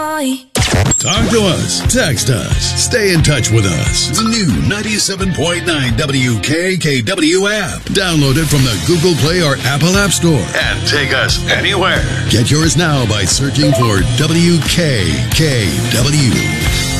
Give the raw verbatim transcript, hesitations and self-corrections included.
Talk to us. Text us. Stay in touch with us. The new ninety-seven point nine W K K W app. Download it from the Google Play or Apple App Store. And take us anywhere. Get yours now by searching for W K K W.